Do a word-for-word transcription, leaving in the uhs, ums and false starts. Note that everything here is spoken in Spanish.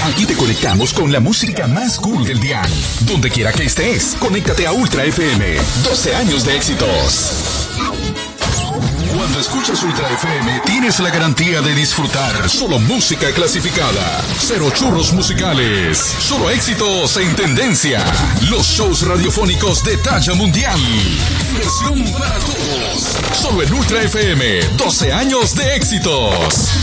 Aquí te conectamos con la música más cool del dial. Donde quiera que estés, conéctate a Ultra F M. doce años de éxitos. Cuando escuchas Ultra F M, tienes la garantía de disfrutar solo música clasificada. Cero churros musicales. Solo éxitos en tendencia. Los shows radiofónicos de talla mundial. Diversión para todos. Solo en Ultra F M. doce años de éxitos.